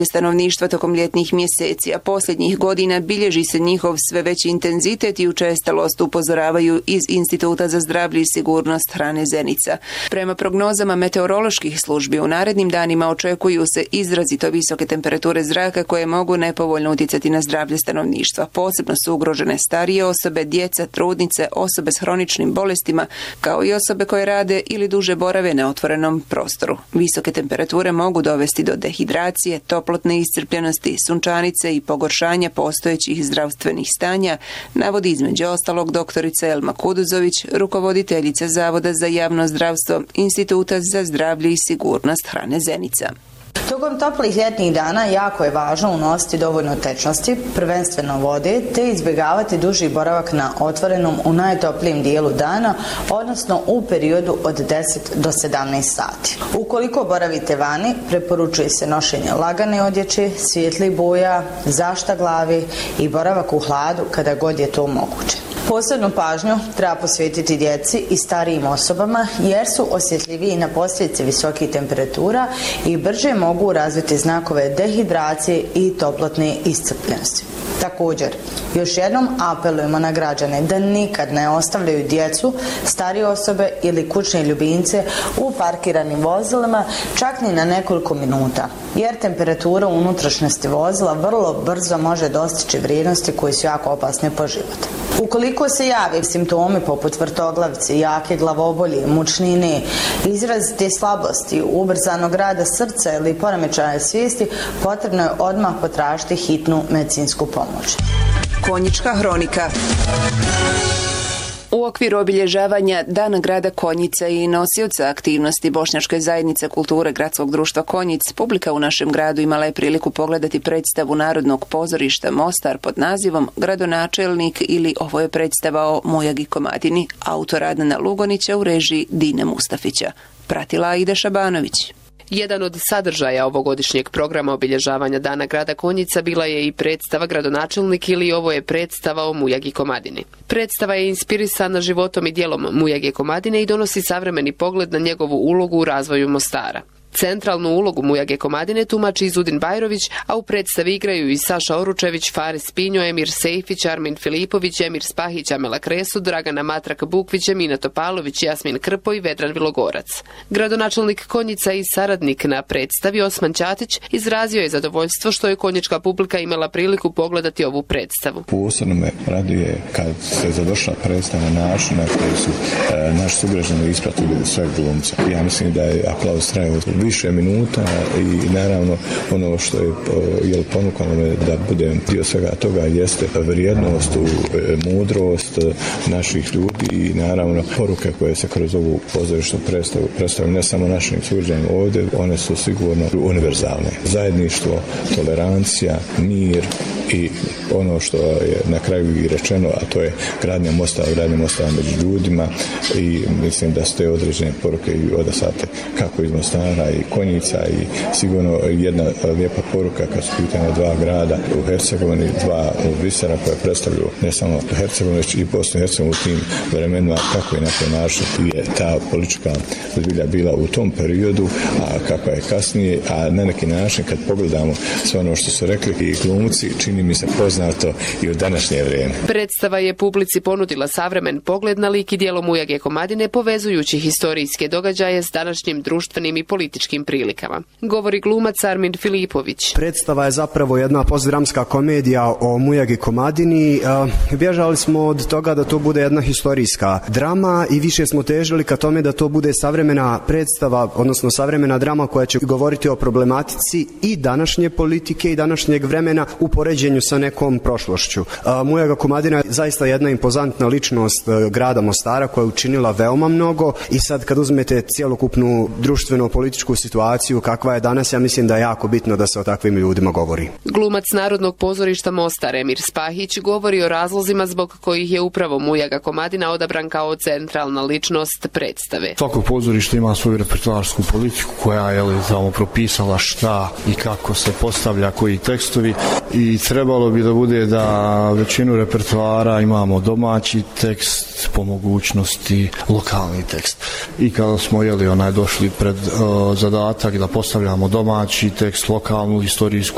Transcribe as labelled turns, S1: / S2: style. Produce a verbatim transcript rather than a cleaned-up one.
S1: stanovništva tokom ljetnih mjeseci, a posljednjih godina bilježi se njihov sve veći intenzitet i učestalost, upozoravaju iz Instituta za zdravlje i sigurnost hrane Zenica. Prema prognozama meteoroloških službi u narednim danima očekuju se izrazito visoke temperature zraka koje mogu nepovoljno utjecati na zdravlje stanovništva. Posebno su ugrožene starije osobe, djeca, trudnice, osobe s hroničnim bolestima, kao i osobe koje rade ili duže borave na otvorenom prostoru. Visoke temperature mogu dovesti do dehidracije, toplotne iscrpljenosti, sunčanice i pogoršanja postojećih zdravstvenih stanja, navodi između ostalog doktorica Elma Kuduzović, rukovoditeljica Zavoda za javno zdravstvo Instituta za zdravlje i sigurnost hrane Zenica.
S2: Tokom toplih ljetnih dana jako je važno unositi dovoljno tečnosti, prvenstveno vode, te izbjegavati duži boravak na otvorenom u najtoplijem dijelu dana, odnosno u periodu od deset do sedamnaest sati. Ukoliko boravite vani, preporučuje se nošenje lagane odjeće, svijetlih boja, zaštita glavi i boravak u hladu kada god je to moguće. Posebnu pažnju treba posvetiti djeci i starijim osobama jer su osjetljiviji na posljedice visokih temperatura i brže mogu razviti znakove dehidracije i toplotne iscrpljenosti. Također, još jednom apelujemo na građane da nikad ne ostavljaju djecu, starije osobe ili kućne ljubimce u parkiranim vozilima čak ni na nekoliko minuta, jer temperatura u unutrašnjosti vozila vrlo brzo može dostići vrijednosti koje su jako opasne po život. Ukoliko se jave simptomi poput vrtoglavice, jake glavobolje, mučnine, izrazite slabosti, ubrzanog rada srca ili poremećaja svijesti, potrebno je odmah potražiti hitnu medicinsku pomoć.
S1: Konjička hronika. U okviru obilježavanja Dana grada Konjica i nosioca aktivnosti Bošnjačke zajednice kulture Gradskog društva Konjic, publika u našem gradu imala je priliku pogledati predstavu Narodnog pozorišta Mostar pod nazivom Gradonačelnik ili Ovo je predstava o Mujagi Komadini, autor Adnana Lugonića u režiji Dine Mustafića. Pratila Aida Šabanović.
S3: Jedan od sadržaja ovogodišnjeg programa obilježavanja Dana grada Konjica bila je i predstava Gradonačelnik ili Ovo je predstava o Mujagi Komadini. Predstava je inspirisana životom i djelom Mujage Komadine i donosi savremeni pogled na njegovu ulogu u razvoju Mostara. Centralnu ulogu Mujage Komadine tumači Izudin Bajrović, a u predstavi igraju i Saša Oručević, Faris Pinjo, Emir Sejfić, Armin Filipović, Emir Spahić, Amela Kresu, Dragana Matrak-Bukvić, Emina Topalović, Jasmin Krpo i Vedran Vilogorac. Gradonačelnik Konjica i saradnik na predstavi Osman Ćatić izrazio je zadovoljstvo što je konjička publika imala priliku pogledati ovu predstavu.
S4: Posebno me raduje kad se završila predstava na način na koji su e, naši sugrađani ispratili sve glumce. Ja mislim da je aplauz trajao više minuta i naravno ono što je jel, ponukalo me da budem dio svega toga jeste vrijednost, mudrost naših ljudi i naravno poruke koje se kroz ovu pozorišnu predstavu predstavljaju ne samo našim sugrađanima ovdje, one su sigurno univerzalne. Zajedništvo, tolerancija, mir i ono što je na kraju i rečeno, a to je gradnja mosta, gradnja mosta među ljudima i mislim da su te određene poruke i odaslate kako iz Mostara i Konjica i sigurno jedna lijepa poruka kad su pitanje dva grada u Hercegovini, dva bisera koje predstavljaju ne samo Hercegovinu, već i Bosnu i Hercegovinu u tim vremenima, kako i na koji način je ta politička zbilja bila u tom periodu, a kakva je kasnije, a na neki način kad pogledamo sve ono što su rekli i glumci, čini mi se poznato i u današnje vrijeme.
S3: Predstava je publici ponudila savremen pogled na lik i djelo Mujage Komadine, povezujući historijske događaje s današnjim društvenim i političkim prilikama. Govori glumac Armin Filipović.
S5: Predstava je zapravo jedna postdramska komedija o Mujagi Komadini. Bježali smo od toga da to bude jedna historijska drama i više smo težili ka tome da to bude savremena predstava, odnosno savremena drama koja će govoriti o problematici i današnje politike i današnjeg vremena u poređenju sa nekom prošlošću. Mujaga Komadina je zaista jedna impozantna ličnost grada Mostara koja je učinila veoma mnogo i sad kad uzmete cjelokupnu društveno-političku situaciju kakva je danas, ja mislim da je jako bitno da se o takvim ljudima govori.
S3: Glumac Narodnog pozorišta Mostar Emir Spahić govori o razlozima zbog kojih je upravo Mujaga Komadina odabran kao centralna ličnost predstave.
S6: Svako pozorište ima svoju repertoarsku politiku koja je tamo propisala šta i kako se postavlja koji tekstovi i trebalo bi da bude da većinu repertoara imamo domaći tekst, po mogućnosti lokalni tekst. I kada smo jeli onaj došli pred uh, zadatak da postavljamo domaći tekst, lokalnu historijsku